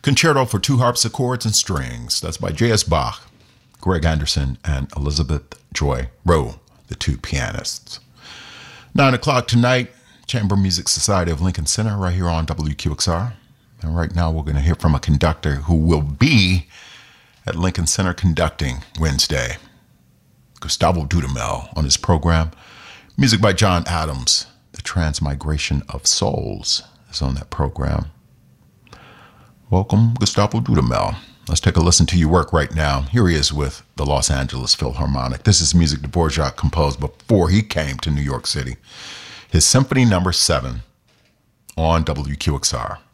Concerto for Two Harpsichords and Strings. That's by J.S. Bach, Greg Anderson, and Elizabeth Joy Rowe, the two pianists. 9 o'clock tonight, Chamber Music Society of Lincoln Center, right here on WQXR. And right now we're going to hear from a conductor who will be at Lincoln Center conducting Wednesday. Gustavo Dudamel on his program. Music by John Adams. The Transmigration of Souls is on that program. Welcome, Gustavo Dudamel. Let's take a listen to your work right now. Here he is with the Los Angeles Philharmonic. This is music Dvorak composed before he came to New York City. His Symphony No. 7 on WQXR.